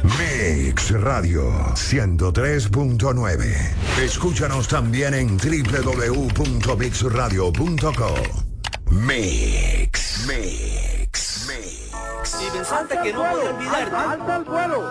Mix Radio 103.9. Escúchanos también en www.mixradio.co. Mix. Y pensaste que no podía olvidarte. ¡Alza el vuelo!